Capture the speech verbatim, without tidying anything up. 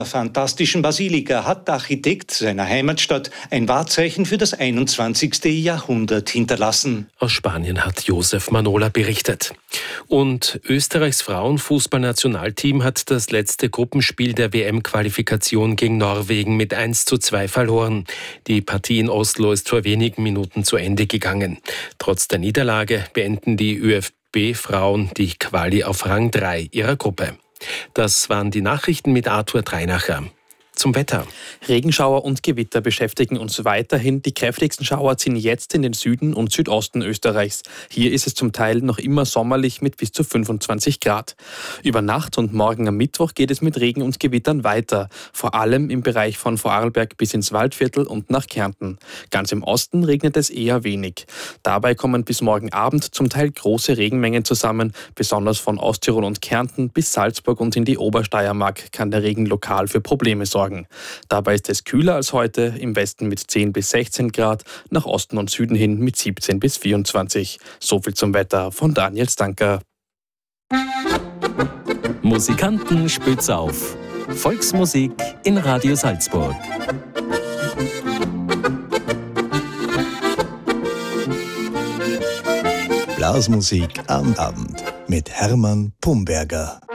der fantastischen Basilika hat der Architekt seiner Heimatstadt ein Wahrzeichen für das einundzwanzigste Jahrhundert hinterlassen. Aus Spanien hat Josef Manola berichtet. Und Österreichs Frauenfußballnationalteam hat das letzte Gruppenspiel der W M-Qualifikation gegen Norwegen mit eins zu zwei verloren. Die Partie in Oslo ist vor wenigen Minuten zu Ende gegangen. Trotz der Niederlage beenden die ÖFB-Frauen die Quali auf Rang drei ihrer Gruppe. Das waren die Nachrichten mit Arthur Dreinacher. Zum Wetter. Regenschauer und Gewitter beschäftigen uns weiterhin. Die kräftigsten Schauer ziehen jetzt in den Süden und Südosten Österreichs. Hier ist es zum Teil noch immer sommerlich mit bis zu fünfundzwanzig Grad. Über Nacht und morgen am Mittwoch geht es mit Regen und Gewittern weiter. Vor allem im Bereich von Vorarlberg bis ins Waldviertel und nach Kärnten. Ganz im Osten regnet es eher wenig. Dabei kommen bis morgen Abend zum Teil große Regenmengen zusammen. Besonders von Osttirol und Kärnten bis Salzburg und in die Obersteiermark kann der Regen lokal für Probleme sorgen. Dabei ist es kühler als heute, im Westen mit zehn bis sechzehn Grad, nach Osten und Süden hin mit siebzehn bis vierundzwanzig. So viel zum Wetter von Daniel Stanker. Musikanten spitz auf. Volksmusik in Radio Salzburg. Blasmusik am Abend mit Hermann Pumberger.